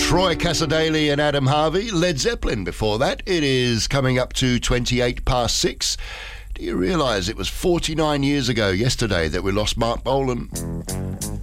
Troy Cassar-Daley and Adam Harvey. Led Zeppelin before that. It is coming up to 6:28. Do you realise it was 49 years ago yesterday that we lost Mark Bolan?